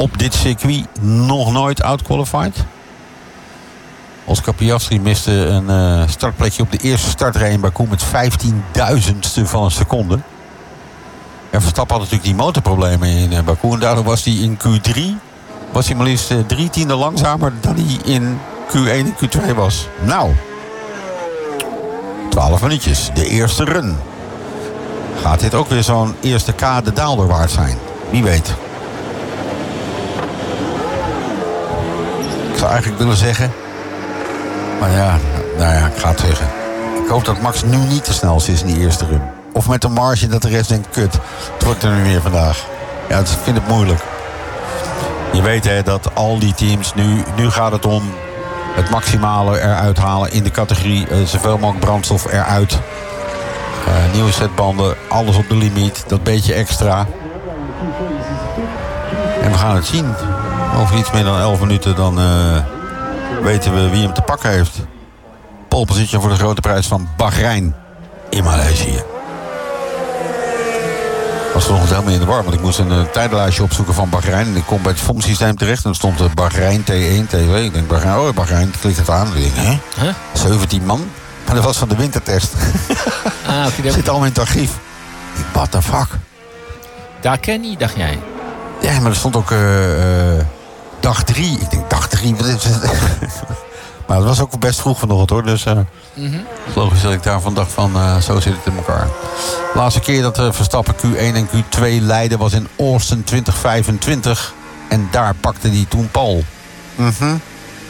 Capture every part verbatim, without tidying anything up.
op dit circuit nog nooit outqualified. Oscar Piastri miste een uh, startplekje op de eerste startrij in Baku met vijftienduizendste van een seconde. En Verstappen had natuurlijk die motorproblemen in uh, Baku. En daardoor was hij in Q drie was hij maar liefst uh, drie tienden langzamer dan hij in Q één en Q twee was. Nou, twaalf minuutjes, de eerste run. Gaat dit ook weer zo'n eerste K de daalder waard zijn? Wie weet. Ik zou eigenlijk willen zeggen... Maar ja, nou ja, ik ga het zeggen. Ik hoop dat Max nu niet de snelste is in die eerste run. Of met een marge dat de rest denkt, kut, het wordt er nu weer vandaag. Ja, ik vind het moeilijk. Je weet hè, dat al die teams, nu, nu gaat het om het maximale eruit halen in de categorie. Uh, zoveel mogelijk brandstof eruit. Uh, nieuwe setbanden, alles op de limiet, dat beetje extra. En we gaan het zien. Over iets meer dan elf minuten dan uh, weten we wie hem te pakken heeft. Pole position voor de grote prijs van Bahrein in Maleisië. Ik was nog helemaal in de war, want ik moest een uh, tijdenlijstje opzoeken van Bahrein. En ik kom bij het F O M-systeem terecht en er stond uh, Bahrein T één, T twee. Ik denk, Bahrein, oh Bahrein, ik klik het aan. En ik denk, hè? Huh? zeventien man? Maar dat was van de wintertest. Ah, okay, dat zit allemaal in het archief. What the fuck? Daar ken je, dacht jij? Ja, maar er stond ook uh, uh, dag drie. Ik denk, dag drie. Maar het was ook best vroeg vanochtend hoor. Dus uh, mm-hmm. logisch dat ik daarvan dacht van, uh, zo zit het in elkaar. De laatste keer dat uh, Verstappen Q één en Q twee leidde was in Austin twintig vijfentwintig. En daar pakte hij toen pole. Mm-hmm.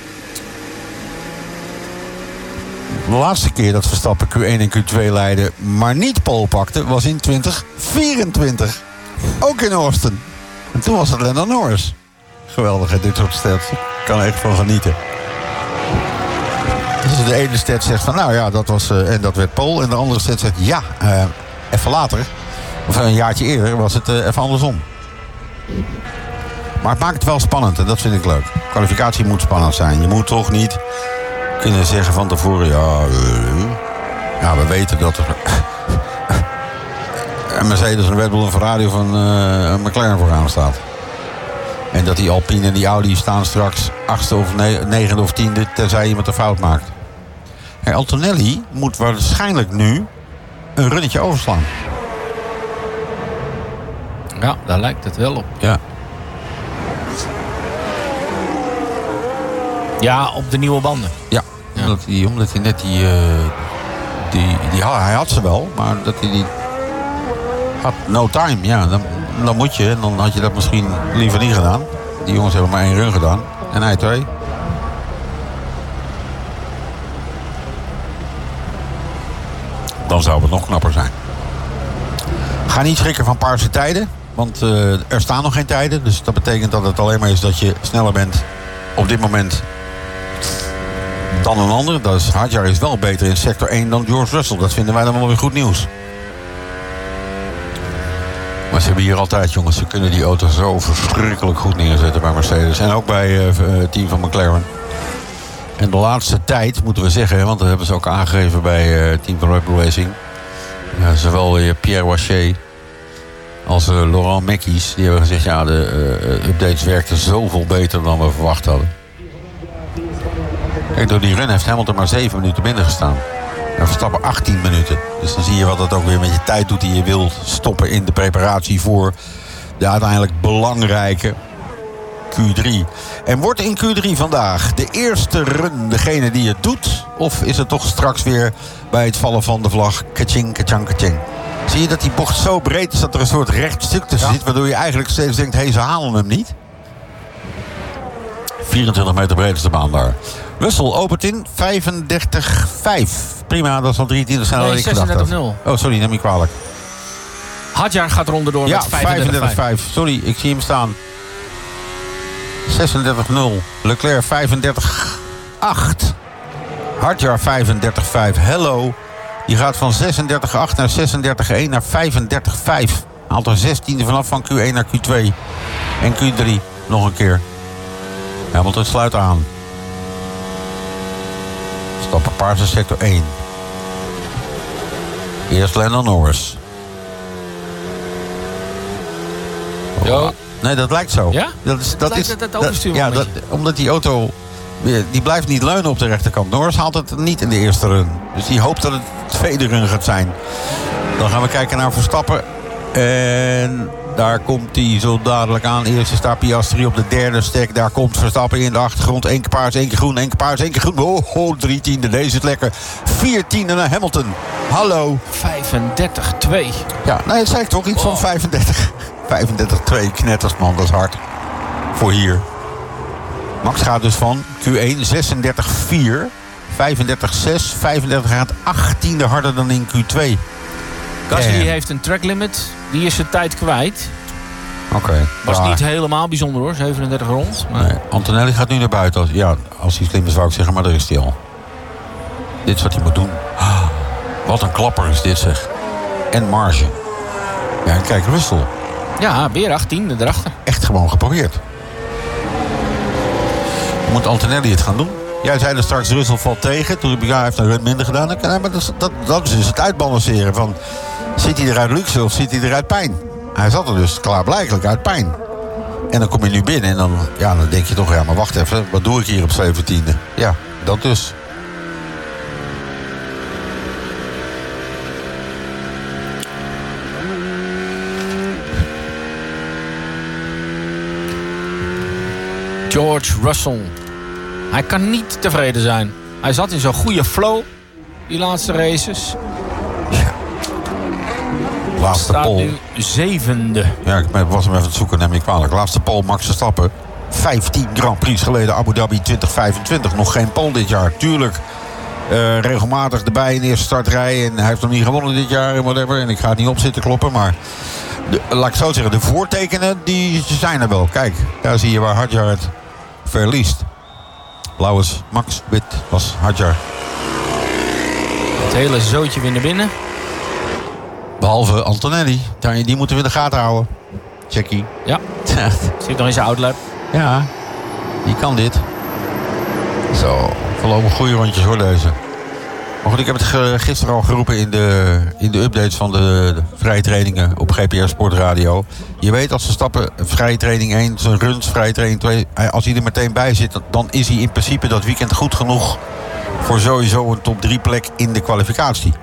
De laatste keer dat Verstappen Q één en Q twee leidde, maar niet pole pakte, was in twintig vierentwintig. Ook in Austin. En toen was het Lando Norris. Geweldig, hè, dit soort stats. Ik kan er echt van genieten. Dus de ene stat zegt van, nou ja, dat was uh, en dat werd pole. En de andere stat zegt, ja, uh, even later, of een jaartje eerder, was het uh, even andersom. Maar het maakt het wel spannend en dat vind ik leuk. Kwalificatie moet spannend zijn. Je moet toch niet kunnen zeggen van tevoren, ja, uh, ja we weten dat er een Mercedes, een Red Bull, een Ferrari of een, uh, een McLaren vooraan staat. En dat die Alpine en die Audi staan straks achtste of negende of tiende, tenzij iemand een fout maakt. Hey, Antonelli moet waarschijnlijk nu een runnetje overslaan. Ja, daar lijkt het wel op. Ja. Ja, op de nieuwe banden. Ja, ja. Omdat, hij, omdat hij net die, uh, die, die... Hij had ze wel, maar dat hij die... had no time, ja. Dan, dan moet je, en dan had je dat misschien liever niet gedaan. Die jongens hebben maar één run gedaan. En hij twee. Dan zou het nog knapper zijn. Ga niet schrikken van paarse tijden. Want uh, er staan nog geen tijden. Dus dat betekent dat het alleen maar is dat je sneller bent op dit moment dan een ander. Dus Hadjar is wel beter in sector één dan George Russell. Dat vinden wij dan wel weer goed nieuws. Maar ze hebben hier altijd, jongens, ze kunnen die auto zo verschrikkelijk goed neerzetten bij Mercedes. En ook bij uh, het team van McLaren. En de laatste tijd, moeten we zeggen, want dat hebben ze ook aangegeven bij uh, het team van Red Bull Racing. Ja, zowel uh, Pierre Waché als uh, Laurent Mekies, die hebben gezegd, ja, de uh, updates werkten zoveel beter dan we verwacht hadden. Kijk, door die run heeft Hamilton maar zeven minuten minder gestaan. En Verstappen achttien minuten. Dus dan zie je wat dat ook weer met je tijd doet die je wilt stoppen in de preparatie voor de uiteindelijk belangrijke Q drie. En wordt in Q drie vandaag de eerste run degene die het doet? Of is het toch straks weer bij het vallen van de vlag kaching, kachang, kaching? Zie je dat die bocht zo breed is dat er een soort recht stuk tussen ja. zit, waardoor je eigenlijk steeds denkt, hé, hey, ze halen hem niet. vierentwintig meter breed is de baan daar. Russell opent in vijfendertig vijf. Prima, dat is al drie tienden sneller dan ik gedacht had. nul. Oh, sorry, neem je kwalijk. Hadjar gaat ronderdoor ja, met vijfendertig vijf. Sorry, ik zie hem staan. zesendertig nul. Leclerc vijfendertig acht. Hadjar vijfendertig vijf. Hello. Die gaat van zesendertig acht naar zesendertig één naar vijfendertig vijf. Haalt er zestiende vanaf van Q één naar Q twee. En Q drie nog een keer. Hamilton sluit aan. Stappen paarse sector één. Eerst Lando Norris. Yo. Nee, dat lijkt zo. Ja? Dat is, dat lijkt is, het overstuur ja, wel dat, omdat die auto... Die blijft niet leunen op de rechterkant. Norris haalt het niet in de eerste run. Dus die hoopt dat het de tweede run gaat zijn. Dan gaan we kijken naar Verstappen. En daar komt hij zo dadelijk aan. Eerst is daar Piastri op de derde stek. Daar komt Verstappen in de achtergrond. Eén keer paars, één keer groen, één keer paars, één keer groen. Oh, oh, drie tiende. Deze is lekker. Vier tiende naar Hamilton. Hallo. vijfendertig twee. Ja, nee, het zei ik toch. Iets Wow. van vijfendertig. vijfendertig twee. Knetters, man. Dat is hard. Voor hier. Max gaat dus van Q één zesendertig vier. vijfendertig zes. vijfendertig gaat achttiende harder dan in Q twee. Gasly Eh. heeft een track limit. Die is zijn tijd kwijt. Oké. Okay. Was Ja. niet helemaal bijzonder hoor. zevenendertig rond. Maar... Nee, Antonelli gaat nu naar buiten. Als, ja, als hij slim is wou ik zeggen, maar daar is hij al. Dit is wat hij moet doen. Ah, wat een klapper is dit zeg. En marge. Ja, en kijk, Russell. Ja, weer achttiende erachter. Echt gewoon geprobeerd. Moet Antonelli het gaan doen? Jij zei er straks, Russell valt tegen. Toen heb ik, ja, hij heeft een run minder gedaan. Ja, maar dat, dat, dat is dus het uitbalanceren van... Zit hij eruit luxe of zit hij eruit pijn? Hij zat er dus klaarblijkelijk uit pijn. En dan kom je nu binnen en dan, ja, dan denk je toch... Ja, maar wacht even, wat doe ik hier op zeventiende? Ja, dat dus. George Russell. Hij kan niet tevreden zijn. Hij zat in zo'n goede flow. Die laatste races. Laatste Staat pole. nu zevende. Ja, ik was hem even aan het zoeken, neem ik kwalijk. Laatste pole, Max Verstappen. vijftien Grand Prix geleden, Abu Dhabi twintig vijfentwintig. Nog geen pole dit jaar, tuurlijk. Uh, regelmatig erbij in de eerste startrij. En hij heeft nog niet gewonnen dit jaar en whatever. En ik ga het niet op zitten kloppen, maar... De, laat ik zo zeggen, de voortekenen die zijn er wel. Kijk, daar zie je waar Hadjar het verliest. Blauw is Max, wit was Hadjar. Het hele zootje weer naar binnen. Behalve Antonelli. Die, die moeten we in de gaten houden. Checkie. Ja. Zit nog in zijn outlap. Ja, die kan dit. Zo, voorlopig goede rondjes hoor deze. Maar goed, ik heb het gisteren al geroepen in de, in de updates van de, de vrije trainingen op G P R Sportradio. Je weet als ze stappen, vrije training één, zijn runs, vrije training twee. Als hij er meteen bij zit, dan is hij in principe dat weekend goed genoeg voor sowieso een top drie plek in de kwalificatie.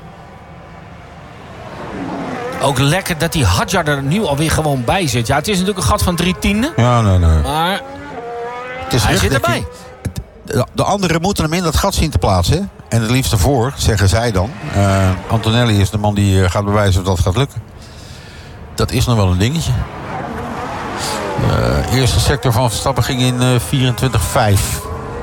Ook lekker dat die Hadjar er nu alweer gewoon bij zit. Ja, het is natuurlijk een gat van drie tienden. Ja, nee, nee. Maar Het is hij zit rugdekking. erbij. De anderen moeten hem in dat gat zien te plaatsen. En het liefst ervoor, zeggen zij dan. Uh, Antonelli is de man die uh, gaat bewijzen of dat gaat lukken. Dat is nog wel een dingetje. De uh, eerste sector van Verstappen ging in uh, vierentwintig vijf.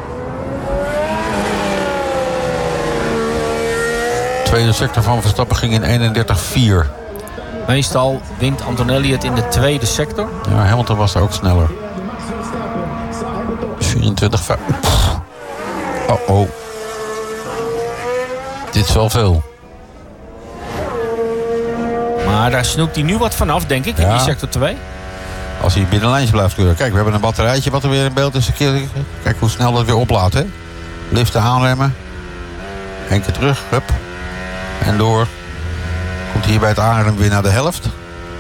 Tweede sector van Verstappen ging in eenendertig vier. Meestal wint Antonelli het in de tweede sector. Ja, Hamilton was er ook sneller. vierentwintig vijf. Oh oh. Dit is wel veel. Maar daar snoept hij nu wat vanaf, denk ik, Ja. in die sector twee. Als hij binnenlijntje blijft kleuren. Kijk, we hebben een batterijtje wat er weer in beeld is. Kijk hoe snel dat weer oplaadt, hè. Liften, aanremmen. Eén keer terug, hup. En door. Komt hier bij het aanremmen weer naar de helft.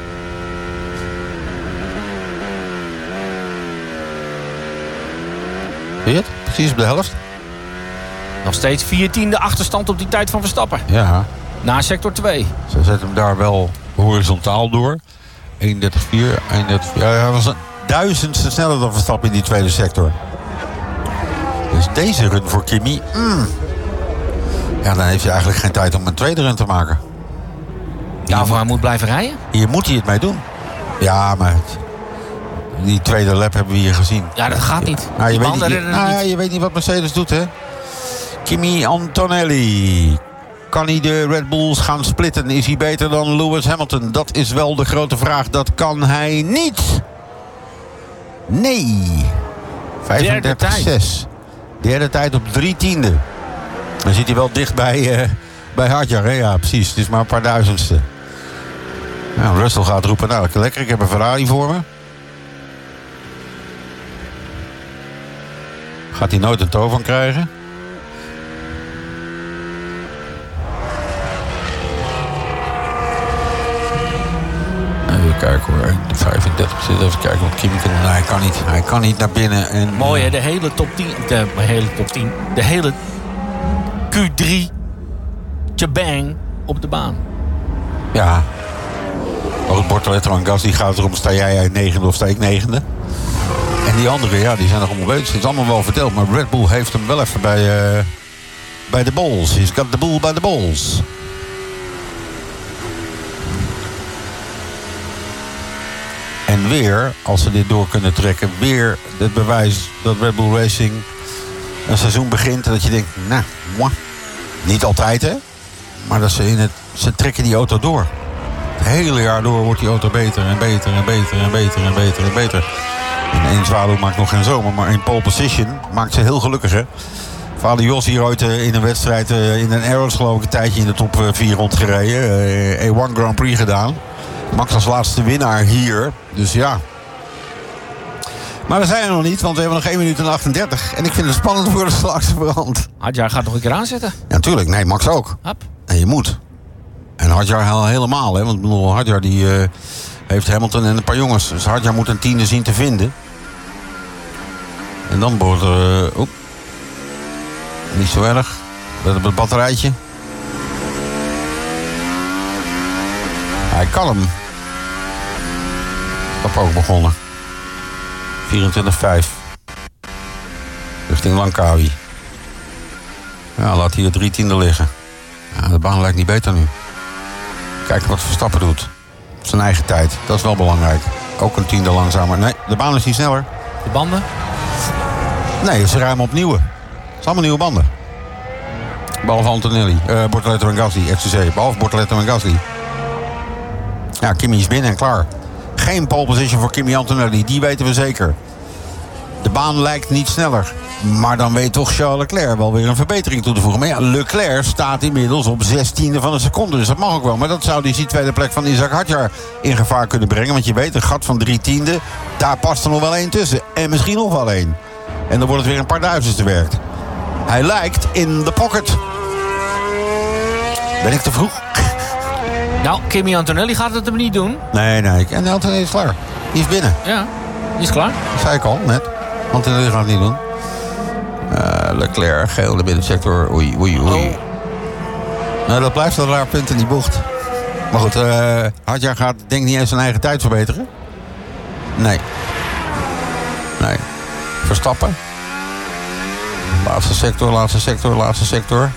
Zie je het? Precies op de helft. Nog steeds viertiende achterstand op die tijd van Verstappen. Ja. Na sector twee. Ze zetten hem daar wel horizontaal door. eenendertig vier, eenendertig vier. Ja, hij was een duizendste sneller dan Verstappen in die tweede sector. Dus deze run voor Kimi. Mm. Ja, dan heeft hij eigenlijk geen tijd om een tweede run te maken. Daarvoor hij moet blijven rijden. Hier moet hij het mee doen. Ja, maar het- die tweede lap hebben we hier gezien. Ja, dat gaat niet. Nou, je, Die weet banden niet, redden nou, het ja, niet. je weet niet wat Mercedes doet, hè? Kimi Antonelli. Kan hij de Red Bulls gaan splitten? Is hij beter dan Lewis Hamilton? Dat is wel de grote vraag. Dat kan hij niet. Nee. vijfendertig zes. Derde tijd op drie tiende. Dan zit hij wel dicht bij, uh, bij Hadjar. Hè? Ja, precies. Het is maar een paar duizendste. Nou, Russell gaat roepen. Nou, lekker. Ik heb een Ferrari voor me. Gaat hij nooit een toon van krijgen? Even kijken hoor, de vijfendertig zit even kijken wat Kimi kan. Nee, hij kan niet. Hij kan niet naar binnen. En, Mooi hè, de hele top tien. De hele top tien. De hele Q drie. Tjabang op de baan. Ja. Maar het Bortoleto en Gasly gaat erom, sta jij uit negende of sta ik negende? En die anderen, ja, die zijn nog allemaal bezig. Het is allemaal wel verteld, maar Red Bull heeft hem wel even bij, uh, bij de balls. He's got the bull by the balls. En weer, als ze dit door kunnen trekken, weer het bewijs dat Red Bull Racing een seizoen begint en dat je denkt, nou, mwah. Niet altijd hè, maar dat ze in het, ze trekken die auto door. Het hele jaar door wordt die auto beter en beter en beter en beter en beter en beter. En één zwaluw maakt nog geen zomer, maar in pole position maakt ze heel gelukkig hè. Vader Jos hier ooit uh, in een wedstrijd, uh, in een Arrows geloof ik, een tijdje in de top vier rondgereden. Uh, A één Grand Prix gedaan. Max als laatste winnaar hier. Dus ja. Maar we zijn er nog niet, want we hebben nog één minuut en achtendertig. En ik vind het spannend voor de straks brand. Hadjar gaat nog een keer aanzetten. Ja, natuurlijk. Nee, Max ook. Hop. En je moet. En Hadjar helemaal, hè. Want ik bedoel, Hadjar die uh, heeft Hamilton en een paar jongens. Dus Hadjar moet een tiende zien te vinden. En dan wordt er... Uh, oep. Niet zo erg. Let op het batterijtje. Hij kan hem. Stap ook begonnen. vierentwintig vijf. Richting Langkawi. Ja, laat hier drie tiende liggen. Ja, de baan lijkt niet beter nu. Kijken wat Verstappen doet. Op zijn eigen tijd. Dat is wel belangrijk. Ook een tiende langzamer. Nee, de baan is niet sneller. De banden? Nee, ze ruimen op nieuwe. Het zijn allemaal nieuwe banden. Behalve Antonelli. Uh, Bortoleto en Gasly, excuseer. Behalve Bortoleto en Gasly. Ja, Kimi is binnen en klaar. Geen pole position voor Kimi Antonelli, die weten we zeker. De baan lijkt niet sneller. Maar dan weet toch Charles Leclerc wel weer een verbetering toe te voegen. Maar ja, Leclerc staat inmiddels op zestiende van een seconde. Dus dat mag ook wel. Maar dat zou dus die tweede plek van Isaac Hadjar in gevaar kunnen brengen. Want je weet, een gat van drie tiende, daar past er nog wel één tussen. En misschien nog wel één. En dan wordt het weer een paar duizendste werkt. Hij lijkt in de pocket. Ben ik te vroeg? Nou, Kimi Antonelli gaat het hem niet doen. Nee, nee. En Antonelli is klaar. Die is binnen. Ja, die is klaar. Dat zei ik al, net. Antonelli gaat het niet doen. Uh, Leclerc, geel in de binnensector. Oei, oei, oei. Oh. Nou, dat blijft een raar punt in die bocht. Maar goed, uh, Hadjar gaat denk ik niet eens zijn eigen tijd verbeteren. Nee. Nee. Verstappen. Laatste sector, laatste sector, laatste sector.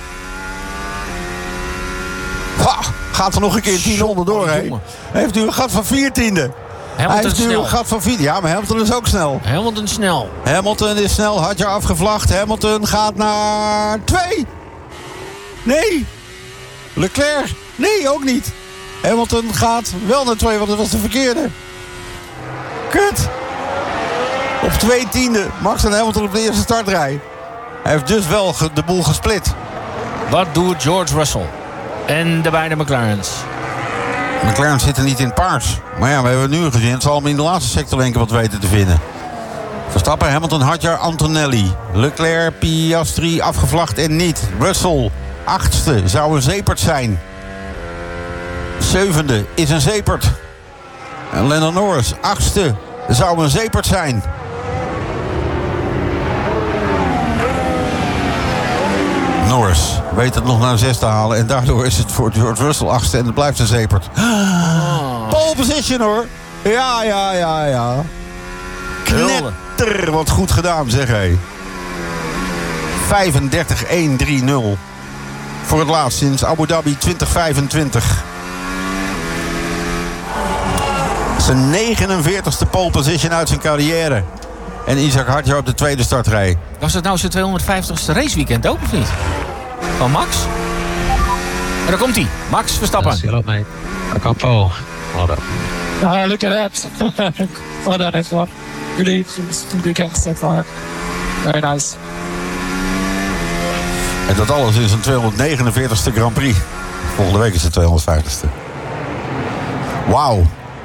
Ha! Gaat er nog een keer tien onderdoor heen. Heeft u een gat van veertiende. Hamilton Heeft u snel. een gat van vier. Ja, maar Hamilton is ook snel. Hamilton snel. Hamilton is snel. Hadjar afgevlacht. Hamilton gaat naar twee. Nee. Leclerc. Nee, ook niet. Hamilton gaat wel naar twee, want dat was de verkeerde. Kut. Op twee tiende. Max en Hamilton op de eerste startrij. Hij heeft dus wel de boel gesplit. Wat doet George Russell? En de beide McLaren's. McLaren zit er niet in paars. Maar ja, we hebben het nu gezien. Het zal hem in de laatste sector denk ik wat weten te vinden. Verstappen, Hamilton, Hadjar, Antonelli. Leclerc, Piastri, afgevlacht en niet. Russell, achtste, zou een zeepert zijn. Zevende is een zeepert. En Lando Norris, achtste, zou een zeepert zijn. Norris weet het nog naar zes te halen. En daardoor is het voor George Russell achtste. En het blijft een zeepert. Oh. Pole position hoor. Ja, ja, ja, ja. Knetter. Wat goed gedaan zeg hé. vijfendertig een drie nul. Voor het laatst sinds Abu Dhabi twintig vijfentwintig. Zijn negenenveertigste pole position uit zijn carrière. En Isaac Hadjar op de tweede startrij. Was het nou zijn tweehonderdvijftigste raceweekend ook of niet? Van Max? En daar komt hij. Max Verstappen. Yes, hello, mate. I got pole. Hold up. Ah, look at that. Well done, everyone. Really, really good so far. Very nice. En dat alles is een tweehonderdnegenenveertigste Grand Prix. Volgende week is het tweehonderdvijftigste. Wauw.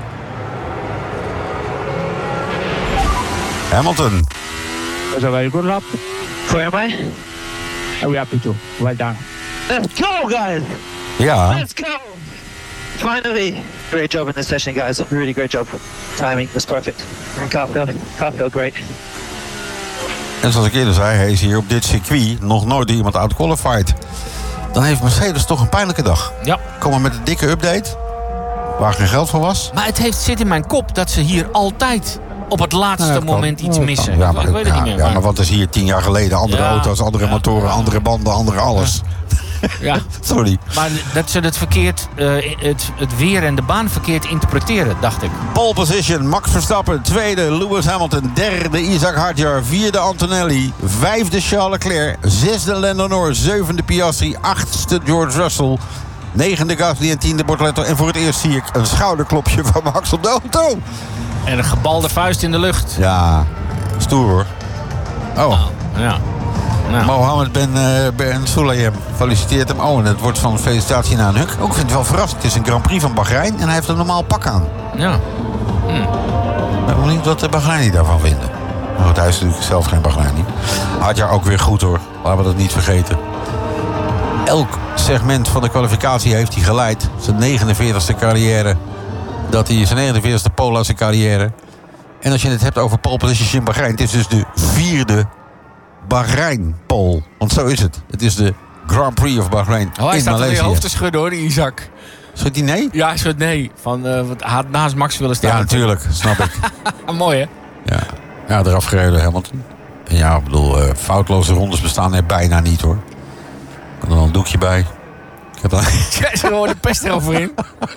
Hamilton. That's a very good lap. Where am I? And we happy too. Well done. Let's go, guys! Ja. Let's go! Finally! Great job in this session, guys. Really great job. Timing was perfect. And car felt, car felt great. En zoals ik eerder zei, hij is hier op dit circuit nog nooit door iemand outqualified. Dan heeft Mercedes toch een pijnlijke dag. Ja. Komen met een dikke update, waar geen geld voor was. Maar het heeft, zit in mijn kop dat ze hier altijd op het laatste Nou, moment kan. iets missen. Ja, ik, maar, ik weet het ja, niet meer. Ja, maar, maar wat is hier tien jaar geleden? Andere Ja, auto's, andere ja, motoren, ja. andere banden, andere alles. ja. Sorry. Maar dat ze het verkeerd, uh, het, het weer en de baan verkeerd interpreteren, dacht ik. Pole position, Max Verstappen. Tweede, Lewis Hamilton. Derde, Isaac Hadjar. Vierde, Antonelli. Vijfde, Charles Leclerc. Zesde, Lando Norris. Zevende, Piastri. Achtste, George Russell. Negende, Gasly en tiende, Bortoleto. En voor het eerst zie ik een schouderklopje van Max op de auto. En een gebalde vuist in de lucht. Ja, stoer hoor. Oh. Nou, ja. Nou. Mohammed Ben, uh, ben Sulayem feliciteert hem. Oh, en het wordt van een felicitatie naar een huk. Ook vind het wel verrassend. Het is een Grand Prix van Bahrein en hij heeft een normaal pak aan. Ja. Hm. Ik ben benieuwd wat de Bahreini daarvan vinden. Maar goed, hij is natuurlijk zelf geen Bahreini. Hadjar ook weer goed hoor. Laten we dat niet vergeten. Elk segment van de kwalificatie heeft hij geleid. Zijn negenenveertigste carrière. Dat hij zijn negenenveertigste pole uit zijn carrière. En als je het hebt over pole position in Bahrein. Het is dus de vierde Bahrein-pole. Want zo is het. Het is de Grand Prix of Bahrein Oh, hij in staat er Maleisië. weer hoofd te schudden hoor, die Isaac. Schudt hij nee? Ja, hij schudt nee. Van, uh, hij had naast Max willen staan. Ja, natuurlijk. Snap ik. Mooi hè? Ja, ja eraf gereden Hamilton. En ja, ik bedoel, uh, foutloze rondes bestaan er bijna niet hoor. Ik had er al een doekje bij. Ik had al... Jij is gewoon de pest eroverheen.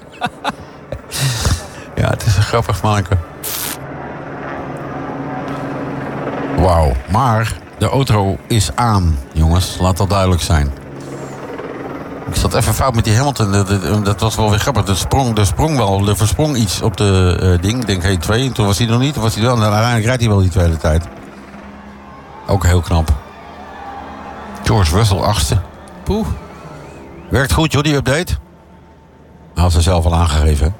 Ja, het is een grappig manneke. Wauw, maar de auto is aan, jongens. Laat dat duidelijk zijn. Ik zat even fout met die Hamilton. Dat, dat, dat was wel weer grappig. Er sprong, er sprong wel, er versprong iets op de uh, ding. Ik denk één twee. En toen was hij nog niet. Toen was hij wel. En uiteindelijk rijdt hij wel die tweede tijd. Ook heel knap. George Russell, achtste. Poeh. Werkt goed, joh, die update. Hij had ze zelf al aangegeven.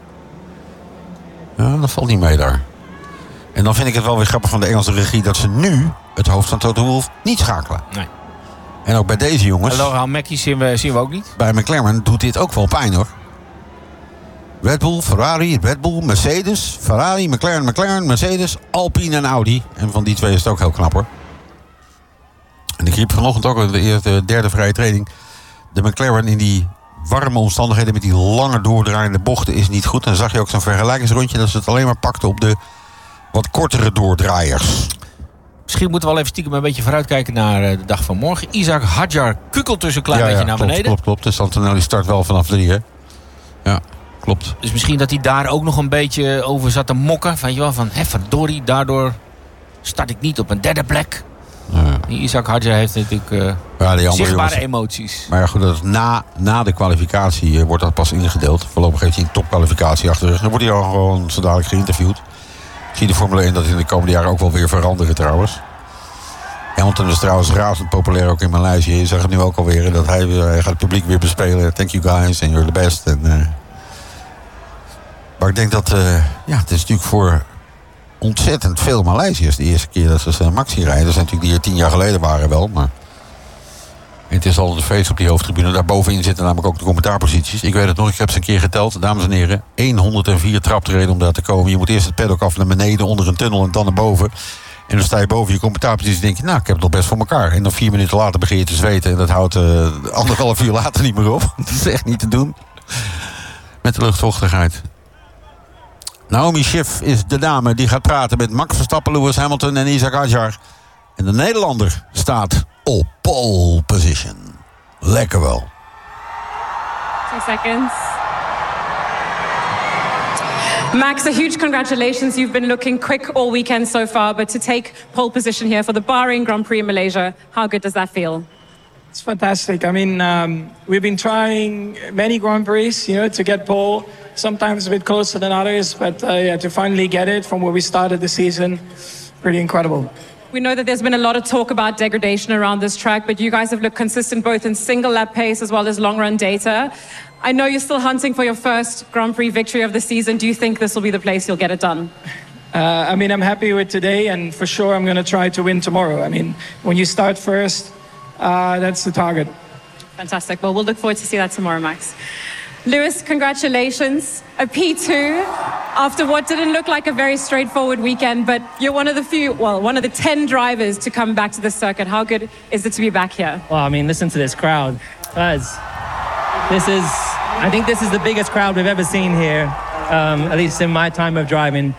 Ja, dat valt niet mee daar. En dan vind ik het wel weer grappig van de Engelse regie... dat ze nu het hoofd van Toto Wolff niet schakelen. Nee. En ook bij deze jongens... Hallo, Mackie zien we, zien we ook niet. Bij McLaren doet dit ook wel pijn, hoor. Red Bull, Ferrari, Red Bull, Mercedes... Ferrari, McLaren, McLaren, Mercedes, Alpine en Audi. En van die twee is het ook heel knap, hoor. En ik riep vanochtend ook in de eerste, derde vrije training... de McLaren in die warme omstandigheden... met die lange doordraaiende bochten is niet goed. En dan zag je ook zo'n vergelijkingsrondje... dat ze het alleen maar pakten op de wat kortere doordraaiers. Misschien moeten we wel even stiekem een beetje vooruitkijken naar de dag van morgen. Isaac Hadjar kukelt dus een klein ja, beetje ja, naar klopt, beneden. Klopt, klopt. Dus Antonelli start wel vanaf drie, hè? Ja, klopt. Dus misschien dat hij daar ook nog een beetje over zat te mokken. Weet je wel, van hè, verdorie, daardoor start ik niet op een derde plek. Ja. Die Isaac Hadjar heeft natuurlijk uh, Ja, die andere zichtbare jongens. emoties. Maar ja, goed, dat is na, na de kwalificatie uh, wordt dat pas ingedeeld. Voorlopig heeft hij een topkwalificatie achter de rug. Dan wordt hij al gewoon zo dadelijk geïnterviewd. Ik zie de Formule één dat in de komende jaren ook wel weer veranderen trouwens. Hamilton is trouwens razend populair ook in Maleisië. Je zag het nu ook alweer. Dat hij, uh, hij gaat het publiek weer bespelen. Thank you guys and you're the best. En, uh... Maar ik denk dat... Uh, ja, het is natuurlijk voor ontzettend veel Maleisiërs de eerste keer dat ze Maxi rijden. Dat zijn natuurlijk die hier tien jaar geleden waren wel. Maar en het is altijd een feest op die hoofdtribune. Daarbovenin zitten namelijk ook de commentaarposities. Ik weet het nog, ik heb ze een keer geteld. Dames en heren, honderdvier traptreden om daar te komen. Je moet eerst het paddock af naar beneden onder een tunnel en dan naar boven. En dan sta je boven je commentaarpositie en denk je... nou, ik heb het nog best voor elkaar. En dan vier minuten later begin je te zweten. En dat houdt uh, anderhalf uur later niet meer op. Dat is echt niet te doen. Met de luchtvochtigheid. Naomi Schiff is de dame die gaat praten met Max Verstappen, Lewis Hamilton en Isaac Hadjar. En de Nederlander staat op pole position. Lekker wel. Two seconds. Max, a huge congratulations. You've been looking quick all weekend so far, but to take pole position here for the Bahrain Grand Prix in Malaysia, how good does that feel? It's fantastic. I mean, um, we've been trying many Grand Prix, you know, to get pole. Sometimes a bit closer than others, but uh, yeah, to finally get it from where we started the season, pretty incredible. We know that there's been a lot of talk about degradation around this track, but you guys have looked consistent both in single lap pace as well as long run data. I know you're still hunting for your first Grand Prix victory of the season. Do you think this will be the place you'll get it done? Uh, I mean, I'm happy with today, and for sure I'm going to try to win tomorrow. I mean, when you start first, uh, that's the target. Fantastic. Well, we'll look forward to see that tomorrow, Max. Lewis, congratulations. A P two after what didn't look like a very straightforward weekend, but you're one of the few, well, one of the ten drivers to come back to the circuit. How good is it to be back here? Well, I mean, listen to this crowd. Guys, this is, I think this is the biggest crowd we've ever seen here, um, at least in my time of driving.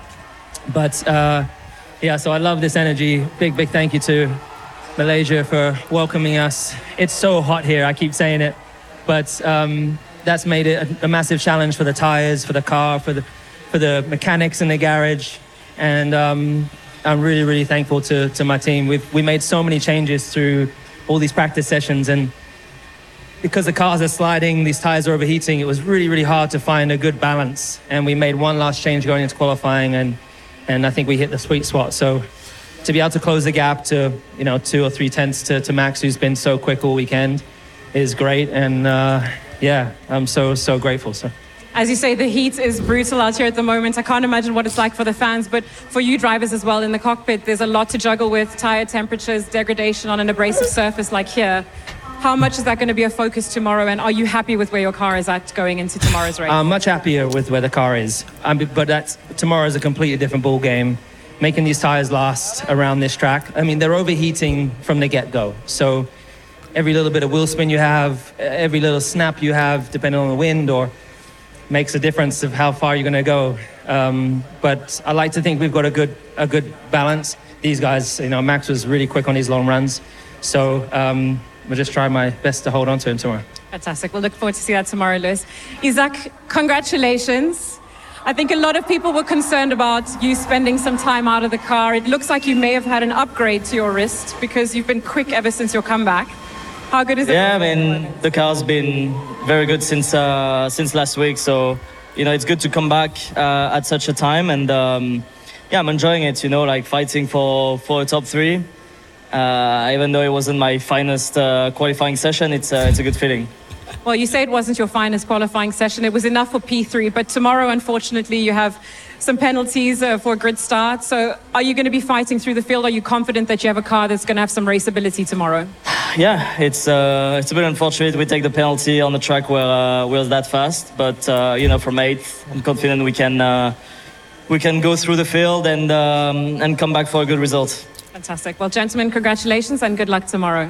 But uh, yeah, so I love this energy. Big, big thank you to Malaysia for welcoming us. It's so hot here, I keep saying it, but um, that's made it a, a massive challenge for the tires, for the car, for the for the mechanics in the garage, and um, I'm really, really thankful to to my team. We've we made so many changes through all these practice sessions, and because the cars are sliding, these tires are overheating, it was really, really hard to find a good balance. And we made one last change going into qualifying, and and I think we hit the sweet spot. So to be able to close the gap to, you know, two or three tenths to, to Max, who's been so quick all weekend, is great. And uh, yeah, I'm so, so grateful. So. As you say, the heat is brutal out here at the moment. I can't imagine what it's like for the fans, but for you drivers as well in the cockpit, there's a lot to juggle with, tire temperatures, degradation on an abrasive surface like here. How much is that going to be a focus tomorrow, and are you happy with where your car is at going into tomorrow's race? I'm much happier with where the car is, um, but that's, tomorrow is a completely different ball game. Making these tires last around this track, I mean, they're overheating from the get-go. So every little bit of wheel spin you have, every little snap you have, depending on the wind, or makes a difference of how far you're going to go. Um, but I like to think we've got a good a good balance. These guys, you know, Max was really quick on these long runs, so. Um, We'll just try my best to hold on to him tomorrow. Fantastic. We'll look forward to see that tomorrow, Lewis. Isaac, congratulations. I think a lot of people were concerned about you spending some time out of the car. It looks like you may have had an upgrade to your wrist because you've been quick ever since your comeback. How good is it? Yeah, I mean, the car's been very good since uh, since last week. So, you know, it's good to come back uh, at such a time. And, um, yeah, I'm enjoying it, you know, like fighting for, for a top three. Uh, even though it wasn't my finest uh, qualifying session, it's, uh, it's a good feeling. Well, you say it wasn't your finest qualifying session. It was enough for P three, but tomorrow, unfortunately, you have some penalties uh, for a grid start. So are you going to be fighting through the field? Are you confident that you have a car that's going to have some raceability tomorrow? Yeah, it's uh, it's a bit unfortunate we take the penalty on the track where uh, we're that fast. But, uh, you know, from eighth, I'm confident we can, uh, we can go through the field and, um, and come back for a good result. Fantastic. Well, gentlemen, congratulations and good luck tomorrow.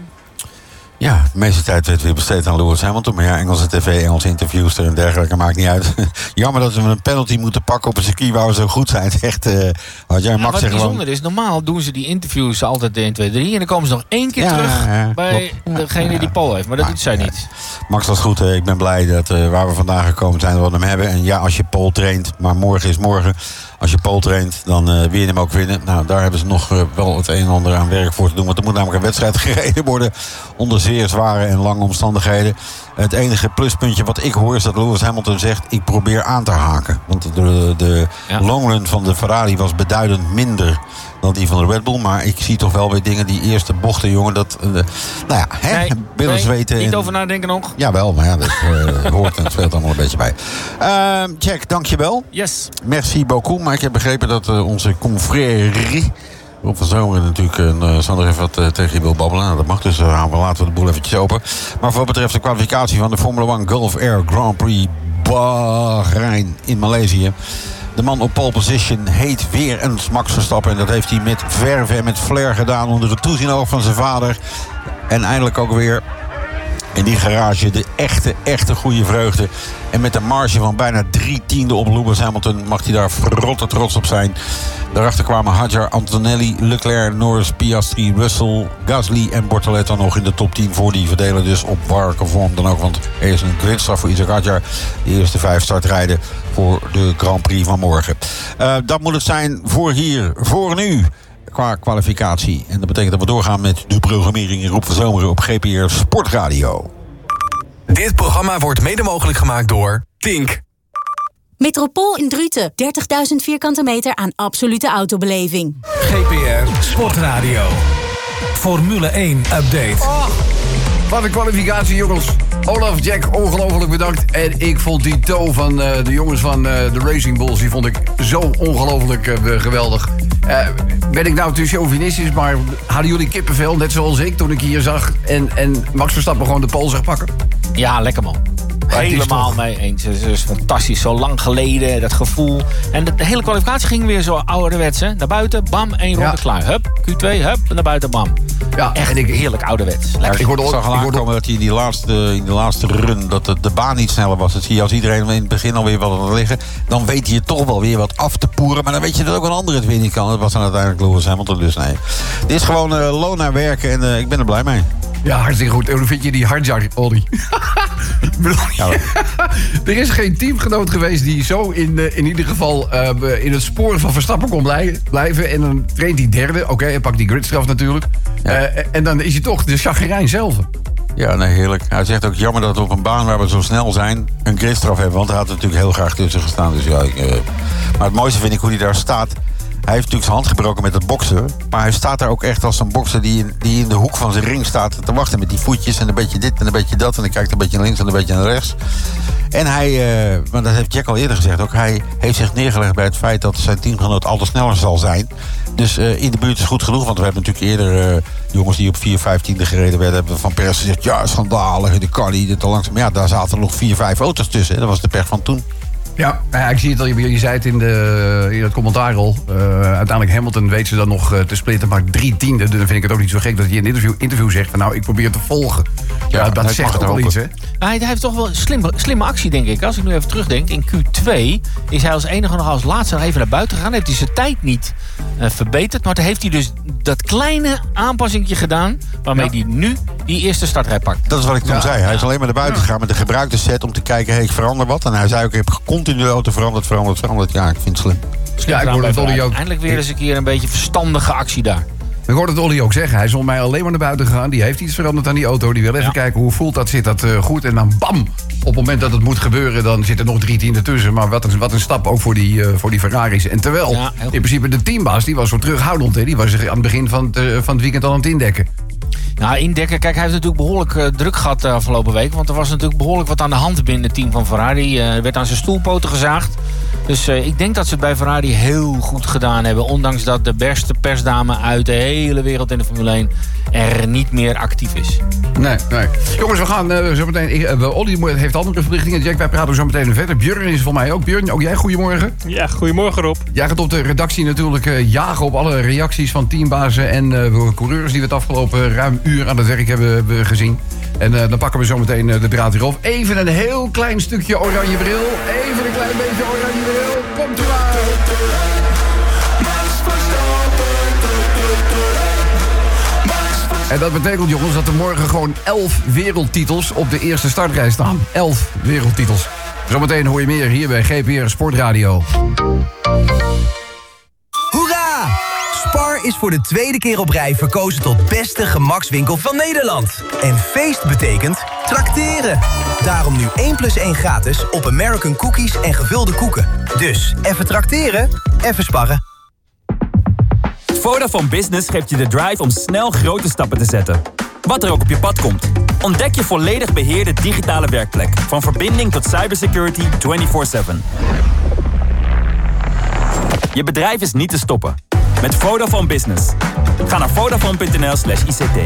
Ja, de meeste tijd werd weer besteed aan Lewis Hamilton. Maar ja, Engelse tv, Engelse interviews en dergelijke, maakt niet uit. Jammer dat we een penalty moeten pakken op een circuit waar we zo goed zijn. Echt, uh, wat jij ja, Max wat zegt bijzonder gewoon... is, normaal doen ze die interviews altijd één, twee, drie. En dan komen ze nog één keer Ja, terug ja, bij klopt. degene Ja, die pole heeft. Maar dat maar, doet zij ja. niet. Max, dat is goed. Hè. Ik ben blij dat uh, waar we vandaag gekomen zijn, dat we hem hebben. En ja, als je pole traint, maar morgen is morgen. Als je pole traint, dan uh, wil je hem ook winnen. Nou, daar hebben ze nog uh, wel het een en ander aan werk voor te doen. Want er moet namelijk een wedstrijd gereden worden onder zeer zware en lange omstandigheden. Het enige pluspuntje wat ik hoor is dat Lewis Hamilton zegt: ik probeer aan te haken. Want de, de Ja. longrun van de Ferrari was beduidend minder dan die van de Red Bull. Maar ik zie toch wel weer dingen, die eerste bochten, jongen. Dat, uh, nou ja, hè, Nee, billen nee, zweten. niet en- over nadenken nog. Jawel, maar ja, dat uh, hoort en het speelt allemaal een beetje bij. Uh, Jack, dankjewel. Yes. Merci beaucoup. Maar ik heb begrepen dat uh, onze confrère Rob van Zomeren natuurlijk uh, zo nog even wat uh, tegen je wil babbelen. Nou, dat mag, dus uh, we laten we de boel eventjes open. Maar voor wat betreft de kwalificatie van de Formula één Gulf Air Grand Prix Bahrein in Maleisië. De man op pole position heet weer eens Max Verstappen. En dat heeft hij met verve en met flair gedaan onder het toezien oog van zijn vader. En eindelijk ook weer in die garage de echte, echte goede vreugde. En met een marge van bijna drie tiende op Lewis Hamilton mag hij daar verrotte trots op zijn. Daarachter kwamen Hadjar, Antonelli, Leclerc, Norris, Piastri, Russell, Gasly en Bortoleto nog in de top tien voor. Die verdelen dus op welke vorm dan ook. Want er is een gridstraf voor Isaac Hadjar. De eerste vijf startrijden voor de Grand Prix van morgen. Uh, dat moet het zijn voor hier, voor nu. Qua kwalificatie. En dat betekent dat we doorgaan met de programmering in Rob van Zomeren op G P R Sportradio. Dit programma wordt mede mogelijk gemaakt door Tink. Metropool in Druten. dertigduizend vierkante meter aan absolute autobeleving. G P R Sportradio. Formule één update. Oh, wat een kwalificatie, jongens. Olaf, Jack, ongelooflijk bedankt. En ik vond die toe van uh, de jongens van uh, de Racing Bulls, die vond ik zo ongelooflijk uh, geweldig. Uh, ben ik nou te chauvinistisch, maar hadden jullie kippenvel, net zoals ik, toen ik hier zag en, en Max Verstappen gewoon de pole zag pakken? Ja, lekker man. Helemaal toch... mee eens. Het is fantastisch. Zo lang geleden, dat gevoel. En de, de hele kwalificatie ging weer zo ouderwets. Hè? Naar buiten, bam, één ronde ja. klaar. Hup, Q twee, hup, naar buiten, bam. Ja, echt en ik, heerlijk ouderwets. Ja, ik hoorde zag al aankomen dat hij in die laatste, in die laatste run... dat de, de baan niet sneller was. Dat zie je als iedereen in het begin alweer wat aan liggen. Dan weet hij toch wel weer wat af te poeren. Maar dan weet je dat ook een andere het weer niet kan. Dat was dan uiteindelijk Lewis Hamilton. Dus nee. Dit is gewoon uh, loon naar werken en uh, ik ben er blij mee. Ja, hartstikke goed. En hoe vind je die hardjar, Olly? Ja, er is geen teamgenoot geweest die zo in, uh, in ieder geval uh, in het spoor van Verstappen kon blij, blijven. En dan traint hij derde. Oké, okay, hij pakt die gridstraf natuurlijk. Ja. Uh, en dan is hij toch de chagrijn zelf. Ja, nee, heerlijk. Hij zegt ook jammer dat we op een baan waar we zo snel zijn een gridstraf hebben. Want hij had er natuurlijk heel graag tussen gestaan. Dus ja, ik, uh... maar het mooiste vind ik hoe hij daar staat. Hij heeft natuurlijk zijn hand gebroken met het boksen. Maar hij staat daar ook echt als een bokser die in, die in de hoek van zijn ring staat te wachten met die voetjes. En een beetje dit en een beetje dat. En dan kijkt een beetje naar links en een beetje naar rechts. En hij, uh, maar dat heeft Jack al eerder gezegd ook. Hij heeft zich neergelegd bij het feit dat zijn teamgenoot altijd sneller zal zijn. Dus uh, in de buurt is goed genoeg. Want we hebben natuurlijk eerder uh, jongens die op vier vijftiende gereden werden. Hebben Van Persie gezegd, ja, schandalig. De kan niet, te langzaam. Maar ja, daar zaten er nog vier, vijf auto's tussen. Dat was de pech van toen. Ja, nou ja, ik zie het al. Je, je zei het in, de, in het commentaar al. Uh, uiteindelijk Hamilton weet ze dan nog uh, te splitten, maar drie tiende. Dus dan vind ik het ook niet zo gek dat hij in een interview, interview zegt van nou, ik probeer te volgen. Ja, ja dat zegt ook wel iets, hè? Hij, hij heeft toch wel een slimme, slimme actie, denk ik. Als ik nu even terugdenk, in Q twee is hij als enige nog als laatste nog even naar buiten gegaan. Heeft hij zijn tijd niet uh, verbeterd. Maar toen heeft hij dus dat kleine aanpassingje gedaan waarmee ja. hij nu die eerste startrij pakt. Dat is wat ik toen ja. zei. Hij is alleen maar naar buiten ja. gegaan met de gebruikte set om te kijken, hey, ik verander wat. En hij zei ook, ik heb continu de auto veranderd, veranderd, veranderd. Ja, ik vind het slim. slim ja, ik hoorde het Olly ook. Eindelijk weer eens een keer een beetje verstandige actie daar. Ik hoorde het Olly ook zeggen. Hij is om mij alleen maar naar buiten gegaan. Die heeft iets veranderd aan die auto. Die wil even ja. kijken hoe voelt dat, zit dat uh, goed. En dan bam, op het moment dat het moet gebeuren, dan zit er nog drie tienden tussen. Maar wat een, wat een stap ook voor die, uh, voor die Ferraris. En terwijl, ja, in principe de teambaas, die was zo terughoudend. Hè. Die was zich aan het begin van het, uh, van het weekend al aan het indekken. Nou, indekken. Kijk, hij heeft natuurlijk behoorlijk uh, druk gehad de uh, afgelopen week. Want er was natuurlijk behoorlijk wat aan de hand binnen het team van Ferrari. Uh, er werd aan zijn stoelpoten gezaagd. Dus uh, ik denk dat ze het bij Ferrari heel goed gedaan hebben. Ondanks dat de beste persdame uit de hele wereld in de Formule één er niet meer actief is. Nee, nee. Jongens, we gaan uh, zo meteen... Uh, Olly heeft andere verplichtingen. Jack, wij praten zo meteen verder. Björn is voor mij ook. Björn, ook jij, goedemorgen. Ja, goedemorgen Rob. Jij gaat op de redactie natuurlijk uh, jagen op alle reacties van teambazen en uh, coureurs die we het afgelopen ruim uur aan het werk hebben, hebben gezien. En uh, dan pakken we zo meteen uh, de draad weer op. Even een heel klein stukje oranje bril. Even een klein beetje oranje bril. Komt u maar. En dat betekent, jongens, dat er morgen gewoon elf wereldtitels op de eerste startrij staan. Elf wereldtitels. Zometeen hoor je meer hier bij G P R Sportradio. Hoera! Spar is voor de tweede keer op rij verkozen tot beste gemakswinkel van Nederland. En feest betekent trakteren. Daarom nu één plus één gratis op American cookies en gevulde koeken. Dus even trakteren, even sparren. Vodafone Business geeft je de drive om snel grote stappen te zetten. Wat er ook op je pad komt. Ontdek je volledig beheerde digitale werkplek. Van verbinding tot cybersecurity vierentwintig zeven. Je bedrijf is niet te stoppen. Met Vodafone Business. Ga naar vodafone punt n l slash I C T.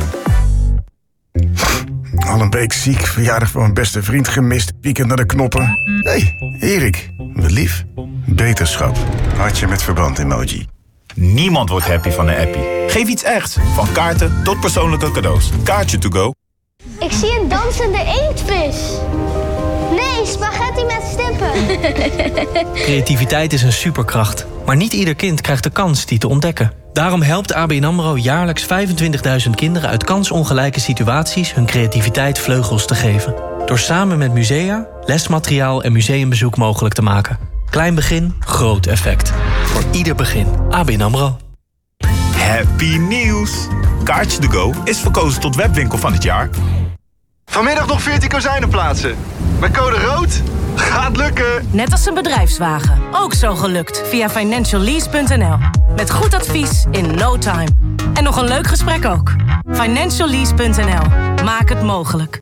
Al een week ziek, verjaardag van mijn beste vriend gemist, weekend naar de knoppen. Hé, hey, Erik, wat lief. Beterschap. Hartje met verband emoji. Niemand wordt happy van een appie. Geef iets echt. Van kaarten tot persoonlijke cadeaus. Kaartje to go. Ik zie een dansende inktvis. Nee, spaghetti met stippen. Creativiteit is een superkracht. Maar niet ieder kind krijgt de kans die te ontdekken. Daarom helpt A B N AMRO jaarlijks vijfentwintigduizend kinderen uit kansongelijke situaties hun creativiteit vleugels te geven. Door samen met musea, lesmateriaal en museumbezoek mogelijk te maken. Klein begin, groot effect. Voor ieder begin. A B N AMRO. Happy nieuws! Kaartje to go is verkozen tot webwinkel van het jaar. Vanmiddag nog veertien kozijnen plaatsen. Met code rood gaat lukken. Net als een bedrijfswagen. Ook zo gelukt via financial lease punt n l. Met goed advies in no time. En nog een leuk gesprek ook. financial lease punt n l. Maak het mogelijk.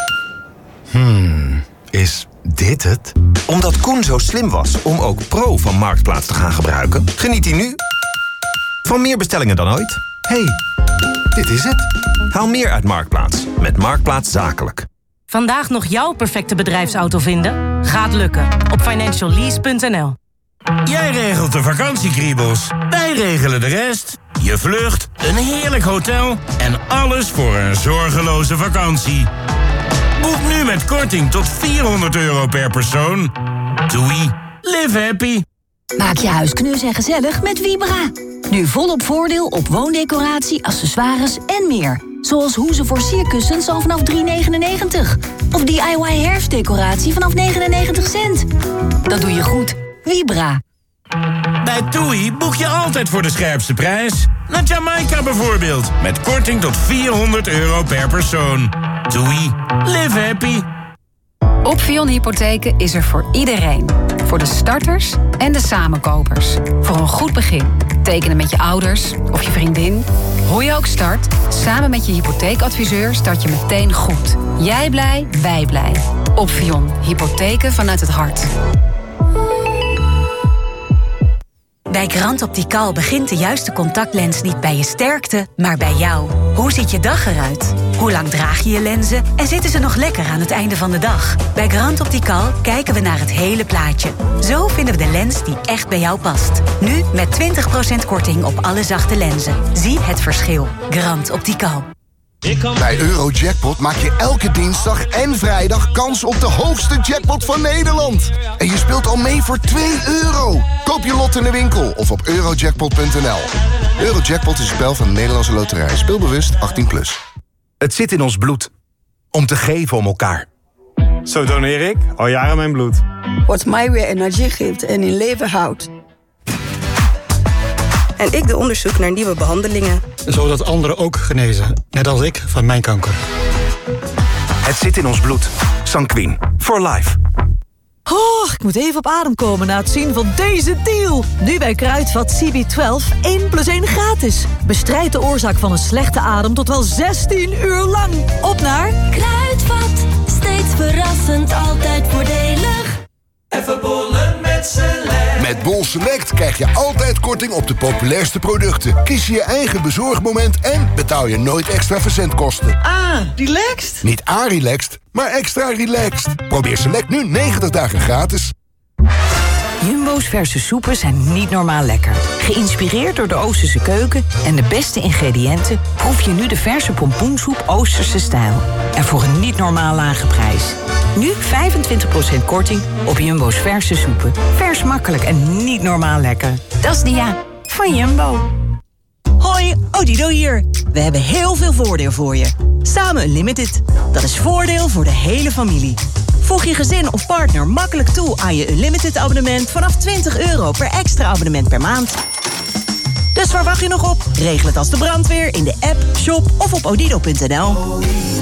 Hmm, is dit het? Omdat Koen zo slim was om ook Pro van Marktplaats te gaan gebruiken, geniet hij nu van meer bestellingen dan ooit. Hey, dit is het. Haal meer uit Marktplaats met Marktplaats Zakelijk. Vandaag nog jouw perfecte bedrijfsauto vinden? Gaat lukken op financial lease punt n l. Jij regelt de vakantiekriebels, wij regelen de rest. Je vlucht, een heerlijk hotel en alles voor een zorgeloze vakantie. Boek nu met korting tot vierhonderd euro per persoon. Doei, live happy. Maak je huis knus en gezellig met Vibra. Nu volop voordeel op woondecoratie, accessoires en meer. Zoals hoezen voor sierkussens al vanaf drie negenennegentig. Of D I Y herfstdecoratie vanaf negenennegentig cent. Dat doe je goed. Vibra. Bij TUI boek je altijd voor de scherpste prijs. Naar Jamaica bijvoorbeeld. Met korting tot vierhonderd euro per persoon. TUI, live happy. Opvion Hypotheken is er voor iedereen. Voor de starters en de samenkopers. Voor een goed begin. Tekenen met je ouders of je vriendin. Hoe je ook start, samen met je hypotheekadviseur start je meteen goed. Jij blij, wij blij. Opvion Hypotheken vanuit het hart. Bij Grand Optical begint de juiste contactlens niet bij je sterkte, maar bij jou. Hoe ziet je dag eruit? Hoe lang draag je je lenzen? En zitten ze nog lekker aan het einde van de dag? Bij Grand Optical kijken we naar het hele plaatje. Zo vinden we de lens die echt bij jou past. Nu met twintig procent korting op alle zachte lenzen. Zie het verschil. Grand Optical. Bij Eurojackpot maak je elke dinsdag en vrijdag kans op de hoogste jackpot van Nederland. En je speelt al mee voor twee euro. Koop je lot in de winkel of op eurojackpot punt n l. Eurojackpot is een spel van de Nederlandse Loterij. Speelbewust achttien plus. Het zit in ons bloed. Om te geven om elkaar. Zo doneer ik al jaren mijn bloed. Wat mij weer energie geeft en in leven houdt. En ik doe onderzoek naar nieuwe behandelingen. Zodat anderen ook genezen, net als ik van mijn kanker. Het zit in ons bloed. Sanquin. For life. Oh, ik moet even op adem komen na het zien van deze deal. Nu bij Kruidvat C B twaalf, één plus één gratis. Bestrijd de oorzaak van een slechte adem tot wel zestien uur lang. Op naar Kruidvat, steeds verrassend, altijd voordelig. Even bollen met Select. Met Bol Select krijg je altijd korting op de populairste producten. Kies je je eigen bezorgmoment en betaal je nooit extra verzendkosten. Ah, relaxed? Niet a-relaxed, maar extra relaxed. Probeer Select nu negentig dagen gratis. Jumbo's verse soepen zijn niet normaal lekker. Geïnspireerd door de Oosterse keuken en de beste ingrediënten... proef je nu de verse pompoensoep Oosterse stijl. En voor een niet normaal lage prijs. Nu vijfentwintig procent korting op Jumbo's verse soepen. Vers, makkelijk en niet normaal lekker. Dat is Dia van Jumbo. Hoi, Odido hier. We hebben heel veel voordeel voor je. Samen Unlimited. Dat is voordeel voor de hele familie. Voeg je gezin of partner makkelijk toe aan je Unlimited abonnement... vanaf twintig euro per extra abonnement per maand. Dus waar wacht je nog op? Regel het als de brandweer in de app, shop of op odido punt n l.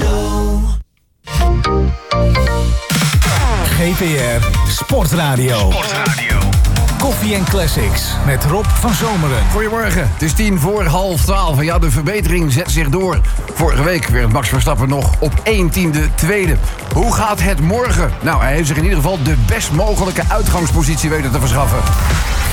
G P R Sportradio. Sportradio. Koffie en Classics met Rob van Zomeren. Goedemorgen, het is tien voor half twaalf en ja, de verbetering zet zich door. Vorige week werd Max Verstappen nog op één tiende tweede. Hoe gaat het morgen? Nou, hij heeft zich in ieder geval de best mogelijke uitgangspositie weten te verschaffen.